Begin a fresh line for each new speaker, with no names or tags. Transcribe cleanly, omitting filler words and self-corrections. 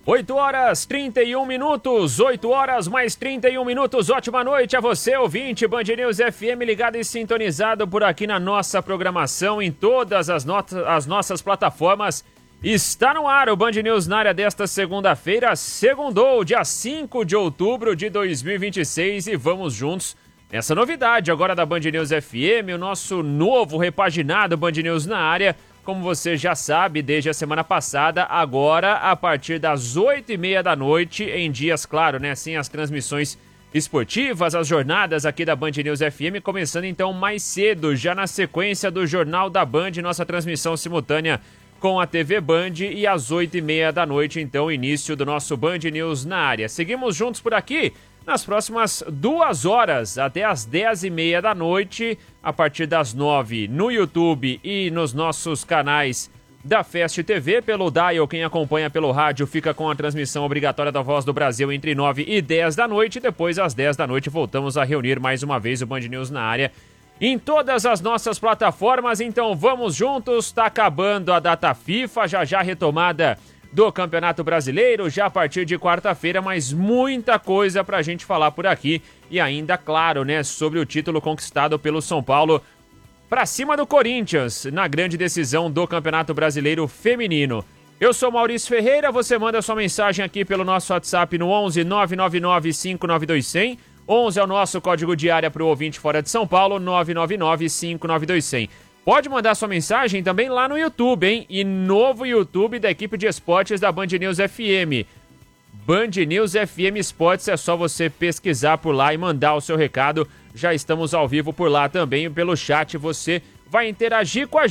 8 horas 31 minutos, 8 horas mais 31 minutos, ótima noite a você, ouvinte Band News FM, ligado e sintonizado por aqui na nossa programação, em todas as nossas plataformas. Está no ar o Band News na área desta segunda-feira, segundou, dia 5 de outubro de 2026 e vamos juntos nessa novidade agora da Band News FM, o nosso novo repaginado Band News na área. Como você já sabe, desde a semana passada, agora a partir das 8h30 da noite, em dias, claro, né, sem as transmissões esportivas, as jornadas aqui da Band News FM, começando então mais cedo, já na sequência do Jornal da Band, nossa transmissão simultânea com a TV Band, e às 8h30 da noite, então, início do nosso Band News na área. Seguimos juntos por aqui nas próximas 2 horas, até às 10h30 da noite, a partir das 9 no YouTube e nos nossos canais da Fest TV, pelo Dial. Quem acompanha pelo rádio fica com a transmissão obrigatória da Voz do Brasil entre 9 e 10 da noite, depois às 10 da noite voltamos a reunir mais uma vez o Band News na área em todas as nossas plataformas. Então vamos juntos, tá acabando a data FIFA, já retomada do Campeonato Brasileiro, já a partir de quarta-feira, mas muita coisa pra gente falar por aqui, e ainda, claro, né, sobre o título conquistado pelo São Paulo pra cima do Corinthians, na grande decisão do Campeonato Brasileiro Feminino. Eu sou Maurício Ferreira, você manda sua mensagem aqui pelo nosso WhatsApp no 11 999 592 100, 11 é o nosso código de área pro ouvinte fora de São Paulo, 999 592 100. Pode mandar sua mensagem também lá no YouTube, hein? E novo YouTube da equipe de esportes da Band News FM. Band News FM Esportes, é só você pesquisar por lá e mandar o seu recado. Já estamos ao vivo por lá também, pelo chat você vai interagir com a gente.